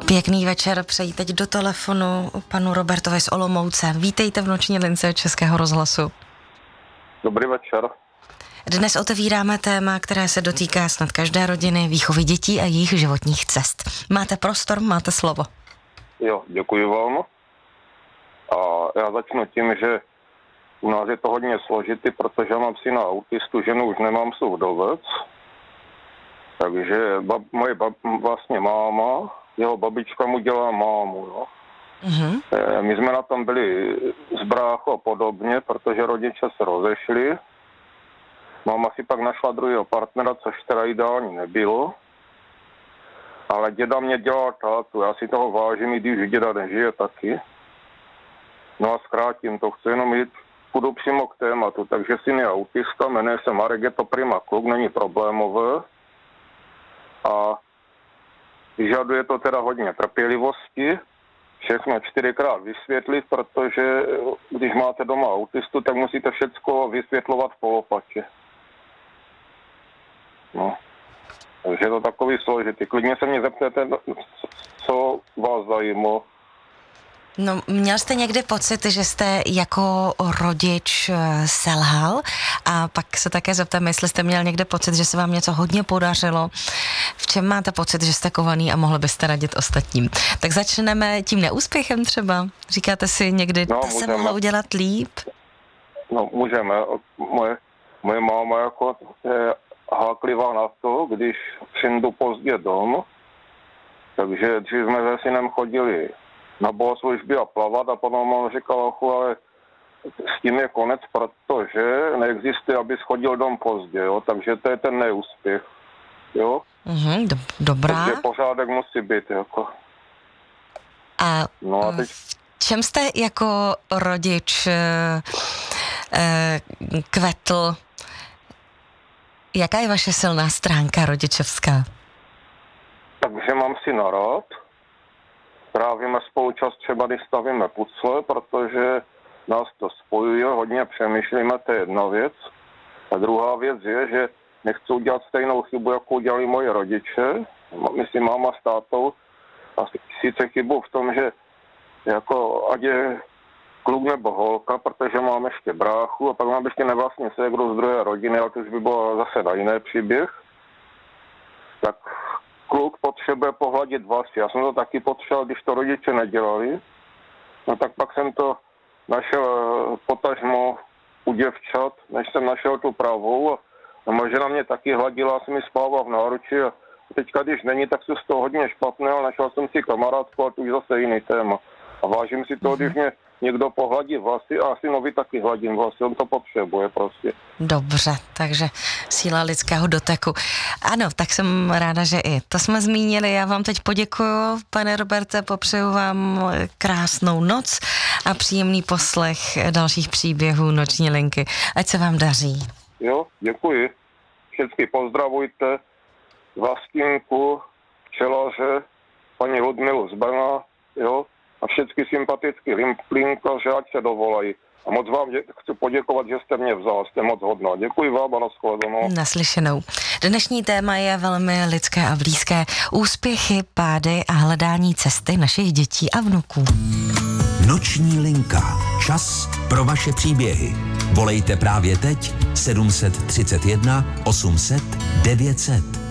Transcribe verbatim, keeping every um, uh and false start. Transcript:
Pěkný večer, přeji teď do telefonu panu Robertovi z Olomouce. Vítejte v noční lince Českého rozhlasu. Dobrý večer. Dnes otevíráme téma, které se dotýká snad každé rodiny, výchovy dětí a jejich životních cest. Máte prostor, máte slovo. Jo, děkuji vám. A já začnu tím, že u nás je to hodně složitý, protože mám syna autistu, ženu už nemám, jsou vdovec. Takže bab, moje bab, vlastně máma, jeho babička mu dělá mámu, no. Mm-hmm. E, my jsme na tom byli s bráchou a podobně, protože rodiče se rozešli. Máma si pak našla druhého partnera, což teda ideální nebylo. Ale děda mě dělal tátu, já si toho vážím, i když děda nežije taky. No a zkrátím to, chci jenom jít, půjdu přímo k tématu. Takže syn je autista, jmenuje se Marek, je to prima kluk, není problémové. A vyžaduje to teda hodně trpělivosti, všechno čtyřikrát vysvětlit, protože když máte doma autistu, tak musíte všecko vysvětlovat po lopatě. No. Takže je to takový složitý. Klidně se mě zeptejte, co vás zajímalo. No, měl jste někdy pocit, že jste jako rodič selhal? A pak se také zeptám, jestli jste měl někde pocit, že se vám něco hodně podařilo. V čem máte pocit, že jste kovaný a mohli byste radit ostatním? Tak začneme tím neúspěchem třeba. Říkáte si někdy, no, to se mohlo udělat líp? No, můžeme. Moje, moje máma jako je háklivá na to, když přijdu pozdě dom. Takže dřív jsme se synem chodili na bohoslužby a plavat a potom on říkal, ale s tím je konec, protože neexistuje, aby schodil dom pozdě, jo? Takže to je ten neúspěch, jo? Mhm, do, dobrá. Takže pořádek musí být, jako. A no a teď... v čem jste jako rodič eh, eh, kvetl? Jaká je vaše silná stránka rodičovská? Takže mám syna rád. Trávíme spolu čas třeba, když stavíme pucle, protože nás to spojuje, hodně přemýšlíme, to je jedna věc. A druhá věc je, že nechci udělat stejnou chybu, jako udělali moje rodiče, myslím máma s tátou, a sice chybu v tom, že jako ať je kluk nebo holka, protože mám ještě bráchu a pak mám ještě nevlastní ségru z druhé rodiny, ale to už by bylo zase na jiný příběh, tak kluk potřebuje pohladit vlasy. Já jsem to taky potřeboval, když to rodiče nedělali. No tak pak jsem to našel potažmo u děvčat, než jsem našel tu pravou. A moje žena mě taky hladila, jsem mi spával v náruči. A teďka, když není, tak se z toho hodně špatné, ale našel jsem si kamarádku, a to už zase jiný téma. A vážím si toho, když mě někdo pohladí vlasy a synovi taky hladím vlasy, on to potřebuje prostě. Dobře, takže síla lidského doteku. Ano, tak jsem ráda, že i to jsme zmínili. Já vám teď poděkuju, pane Roberte, popřeju vám krásnou noc a příjemný poslech dalších příběhů Noční linky. Ať se vám daří. Jo, děkuji. Všechny pozdravujte, Vlastinku, včelaře, paní Ludmilu z Brna, jo, a všechny sympatický linkaře, ať se dovolají. A moc vám dě- chci poděkovat, že jste mě vzal, jste moc hodná. Děkuji vám a nashledanou. Naslyšenou. Dnešní téma je velmi lidské a blízké. Úspěchy, pády a hledání cesty našich dětí a vnuků. Noční linka. Čas pro vaše příběhy. Volejte právě teď sedm set třicet jedna osm set devět set.